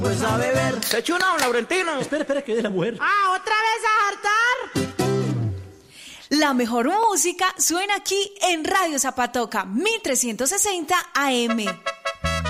Pues a beber. Se echa una, Laurentino. Espera, que de la mujer. Ah, ¿otra vez a hartar? La mejor música suena aquí en Radio Zapatoca 1360 AM.